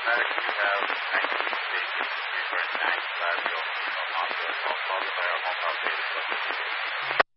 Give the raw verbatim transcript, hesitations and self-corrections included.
Medic, we have nineteen state reference and fire normal, normal, normal, fire normal,